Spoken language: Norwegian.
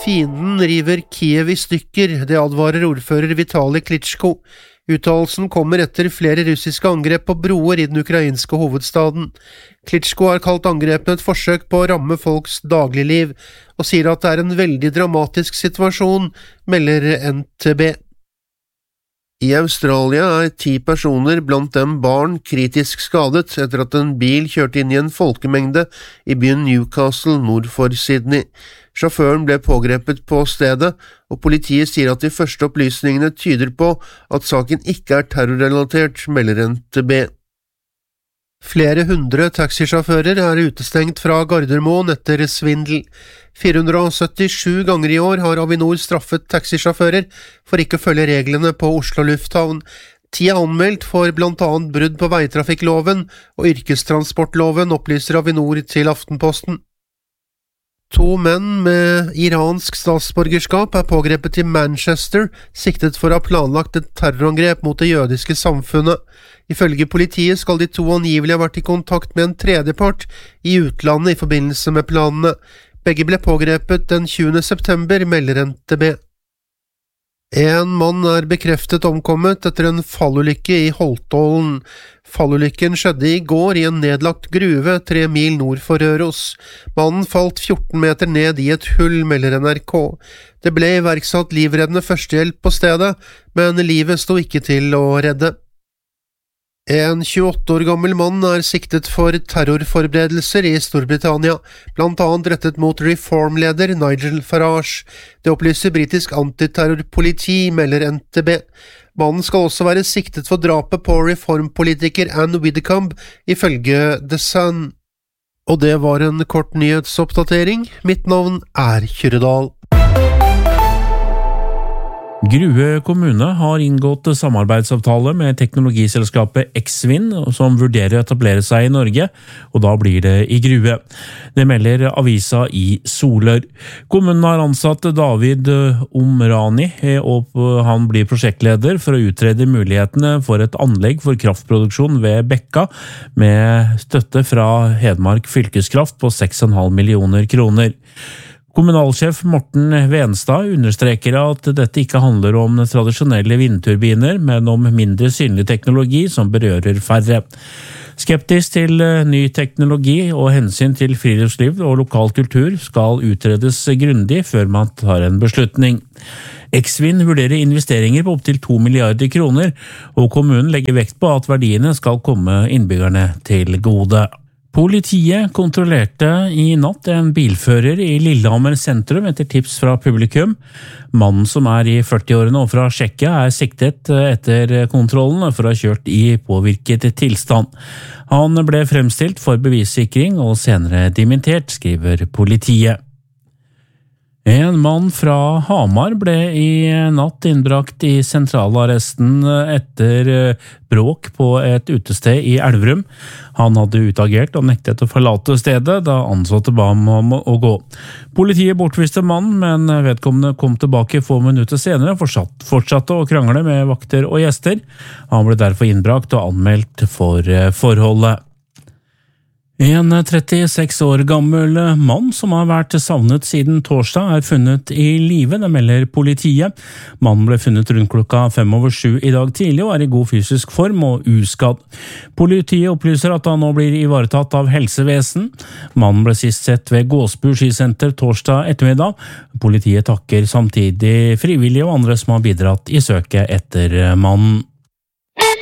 Fienden river Kiev i stykker, det advarer ordfører Vitali Klitschko. Uttalelsen kommer etter flere russiske angrep på broer i den ukrainske hovedstaden. Klitschko har kalt angrepene et forsøk på å ramme folks dagligliv, og sier at det er en veldig dramatisk situasjon, melder NTB. I Australia er 10 personer, blant dem barn, kritisk skadet etter at en bil kjørte inn i en folkemengde i byen Newcastle nord for Sydney. Sjåføren ble pågrepet på stedet, og politiet sier at de første opplysningene tyder på at saken ikke er terrorrelatert, melder NTB. Flere hundre taxisjåfører er utestengt fra Gardermoen etter svindel. 477 ganger i år har Avinor straffet taxisjåfører for ikke å følge reglene på Oslo lufthavn. 10 er anmeldt for blant annet brudd på veitrafikkloven og yrkestransportloven, opplyser Avinor til Aftenposten. 2 menn med iransk statsborgerskap er pågrepet i Manchester, siktet for å ha planlagt et terrorangrep mot det jødiske samfunnet. Ifølge politiet skal de 2 angivelig ha vært i kontakt med en tredjepart i utlandet i forbindelse med planene. Begge ble pågrepet den 20. september, melder NTB. En mann er bekreftet omkommet etter en fallulykke i Holtålen. Fallulykken skjedde i går i en nedlagt gruve 3 mil nord for Røros. Mannen falt 14 meter ned i et hull, melder NRK. Det ble iverksatt livreddende førstehjelp på stedet, men livet sto ikke til å redde. En 28 år gammel mann er siktet for terrorforberedelser i Storbritannia, blant annet rettet mot reformleder Nigel Farage. Det opplyser britisk antiterrorpoliti, melder NTB. Mannen skal også være siktet for drapet på reformpolitiker Anne Widdecombe, ifølge The Sun. Og det var en kort nyhetsoppdatering. Mitt navn er Kyrre Dahl. Grue kommune har inngått samarbeidsavtale med teknologiselskapet Xwin, som vurderer å etablere seg i Norge, og da blir det i Grue. Det melder avisa i Solør. Kommunen har ansatt David Omrani, og han blir prosjektleder for å utrede mulighetene for et anlegg for kraftproduksjon ved Bekka, med støtte fra Hedmark Fylkeskraft på 6,5 millioner kroner. Kommunalsjef Morten Venstad understreker at dette ikke handler om tradisjonelle vindturbiner, men om mindre synlig teknologi som berører færre. Skeptisk til ny teknologi og hensyn til friluftsliv og lokal kultur skal utredes grundig før man tar en beslutning. Xwin vurderer investeringer på opptil 2 milliarder kroner, og kommunen legger vekt på at verdiene skal komme innbyggerne til gode. Politiet kontrollerte i natt en bilfører i Lillehammer sentrum etter tips fra publikum. Mannen som er i 40-årene og fra Tsjekkia er siktet etter kontrollen for å ha kjørt i påvirket tilstand. Han ble fremstilt for bevissikring og senere dimittert, skriver politiet. En mann fra Hamar ble i natt innbrakt i sentralarresten etter bråk på et utested i Elverum. Han hadde utagert og nektet å forlate stedet da ansatte ba ham om å gå. Politiet bortviste mannen, men vedkommende kom tilbake få minutter senere og fortsatte å krangle med vakter og gjester. Han ble derfor innbrakt og anmeldt for forholdet. En 36 år gammel mann som har vært savnet siden torsdag er funnet i live, det melder politiet. Mannen ble funnet rundt klokka 6:05 i dag tidlig og er i god fysisk form og uskadd. Politiet opplyser at han nå blir ivaretatt av helsevesen. Mannen ble sist sett ved Gåsbu skisenter torsdag ettermiddag. Politiet takker samtidig frivillige og andre som har bidratt i søket etter mannen.